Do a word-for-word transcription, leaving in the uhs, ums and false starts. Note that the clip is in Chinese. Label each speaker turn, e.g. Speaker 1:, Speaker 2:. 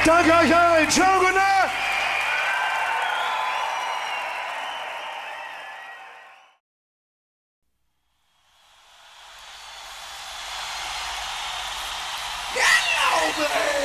Speaker 1: Danke euch allen. Ciao, gute Nacht. Hello, baby.